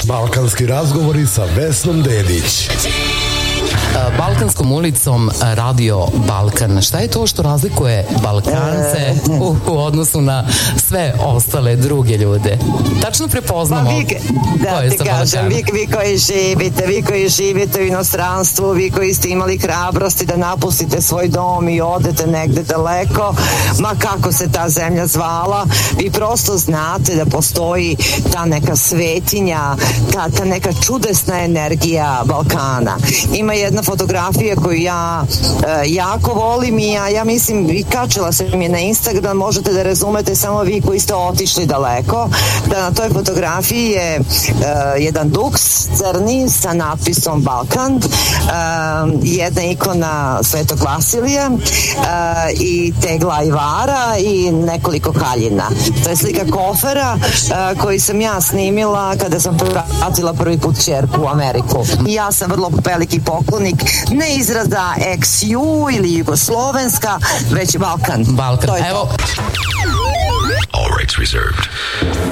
Balkanski razgovori sa Vesnom Dedić. Balkanskom ulicom Radio Balkan. Šta je to što razlikuje Balkance u odnosu na sve ostale druge ljude? Tačno prepoznamo da ti kažem, vi koji živite u inostranstvu, vi koji ste imali hrabrosti da napustite svoj dom i odete negde daleko, ma kako se ta zemlja zvala, vi prosto znate da postoji ta neka svetinja, ta neka čudesna energija Balkana. Ima jedna fotografija koju ja jako volim i ja mislim, i kačila sam je na Instagram, možete da razumete samo vi koji ste otišli daleko, da na toj fotografiji je jedan duks crni sa natpisom Balkan, jedna ikona Svetog Vasilija i tegla ajvara i nekoliko kaljina. To je slika kofera koji sam ja snimila kada sam vratila prvi put ćerku u Ameriku. I ja sam vrlo veliki poklonik ne izraza ex-ju ili jugoslovenska, već Balkan. Balkan. Evo. All rights reserved.